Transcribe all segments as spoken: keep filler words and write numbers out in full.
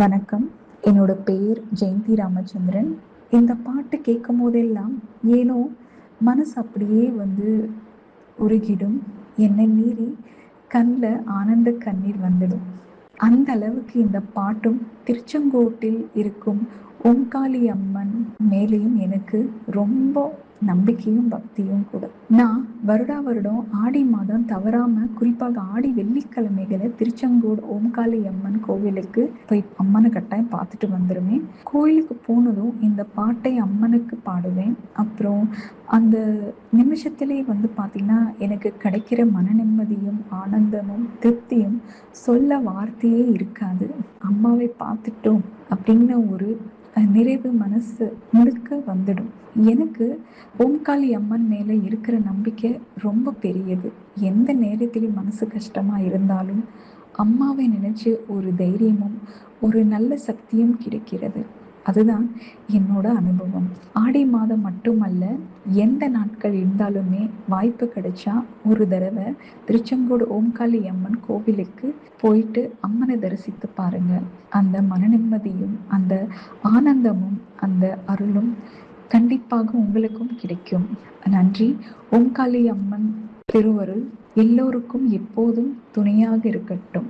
வணக்கம். என்னோட பேர் ஜெயந்தி ராமச்சந்திரன். இந்த பாட்டு கேட்கும்போதெல்லாம் ஏனோ மனசு அப்படியே வந்து உருகிடும். என்னை மீறி கண்ல ஆனந்த கண்ணீர் வந்துடும். அந்த அளவுக்கு இந்த பாட்டும் திருச்செங்கோட்டில் இருக்கும் ஓம்காளி அம்மன் மேலேயும் எனக்கு ரொம்ப நம்பிக்கையும் பக்தியும் கூட. நான் வருடா வருடம் ஆடி மாதம் தவறாம குறிப்பாக ஆடி வெள்ளிக்கிழமைகளை திருச்செங்கோடு ஓம்காளி அம்மன் கோவிலுக்கு போய் அம்மனை கட்டாயம் பார்த்துட்டு வந்துடுவேன். கோயிலுக்கு போனதும் இந்த பாட்டை அம்மனுக்கு பாடுவேன். அப்புறம் அந்த நிமிஷத்திலே வந்து பார்த்தீங்கன்னா எனக்கு கிடைக்கிற மன நிம்மதியும் ஆனந்தமும் திருப்தியும் சொல்ல வார்த்தையே இருக்காது. அம்மாவை பார்த்துட்டோம் அப்படிங்கிற ஒரு நிறைவு மனசு முழுக்க வந்துடும். எனக்கு ஓம்காளி அம்மன் மேலே இருக்கிற நம்பிக்கை ரொம்ப பெரியது. எந்த நேரத்திலும் மனசு கஷ்டமா இருந்தாலும் அம்மாவை நினைச்சு ஒரு தைரியமும் ஒரு நல்ல சக்தியும் கிடைக்கிறது. அதுதான் என்னோட அனுபவம். ஆடி மாதம் மட்டுமல்ல, எந்த நாட்கள் இருந்தாலுமே வாய்ப்பு கிடைச்சா ஒரு தடவை திருச்செங்கோடு ஓம்காளி அம்மன் கோவிலுக்கு போயிட்டு அம்மனை தரிசித்து பாருங்க. அந்த மன நிம்மதியும் அந்த ஆனந்தமும் அந்த அருளும் கண்டிப்பாக உங்களுக்கும் கிடைக்கும். நன்றி. ஓம்காளி அம்மன் திருவருள் எல்லோருக்கும் எப்போதும் துணையாக இருக்கட்டும்.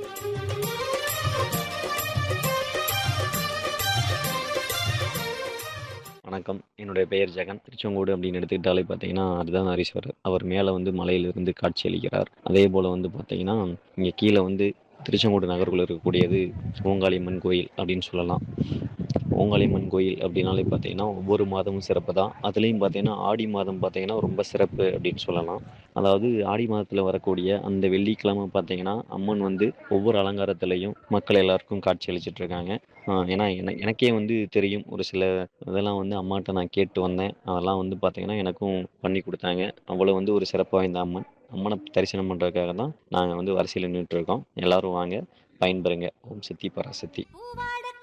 வணக்கம். என்னுடைய பெயர் ஜெகன். திருச்செங்கோடு அப்படின்னு எடுத்துக்கிட்டாலே பார்த்தீங்கன்னா அர்த்தநாரீஸ்வரர். அவர் மேலே வந்து மலையிலிருந்து காட்சி அளிக்கிறார். அதே போல் வந்து பார்த்தீங்கன்னா இங்கே கீழே வந்து திருச்செங்கோடு நகருக்குள்ளே இருக்கக்கூடியது ஓங்காளியம்மன் கோயில் அப்படின்னு சொல்லலாம். ஓங்காளியம்மன் கோயில் அப்படின்னாலே பார்த்தீங்கன்னா ஒவ்வொரு மாதமும் சிறப்பு தான். அதுலேயும் பார்த்தீங்கன்னா ஆடி மாதம் பார்த்தீங்கன்னா ரொம்ப சிறப்பு அப்படின்னு சொல்லலாம். அதாவது ஆடி மாதத்தில் வரக்கூடிய அந்த வெள்ளிக்கிழமை பார்த்தீங்கன்னா அம்மன் வந்து ஒவ்வொரு அலங்காரத்திலையும் மக்கள் எல்லாருக்கும் காட்சி அளிச்சிட்டு இருக்காங்க. ஆஹ் ஏன்னா என- எனக்கே வந்து தெரியும் ஒரு சில இதெல்லாம் வந்து அம்மாட்ட நான் கேட்டு வந்தேன். அதெல்லாம் வந்து பார்த்தீங்கன்னா எனக்கும் பண்ணி கொடுத்தாங்க. அவ்வளோ வந்து ஒரு சிறப்பு வாய்ந்த அம்மன். அம்மனை தரிசனம் பண்ணுறதுக்காக தான் நாங்கள் வந்து வரிசையில் நின்றுட்டு இருக்கோம். எல்லாரும் வாங்க, பயன்பெறுங்க. ஓம் சக்தி பராசக்தி.